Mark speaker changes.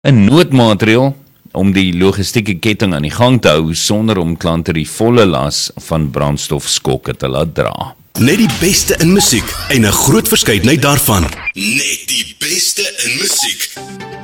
Speaker 1: 'n noodmaatreël om die logistieke ketting aan die gang te hou sonder om klante die volle las van brandstofskokke te laat dra.
Speaker 2: Net die beste in musiek en 'n groot verskeidenheid daarvan. Net die beste in musiek.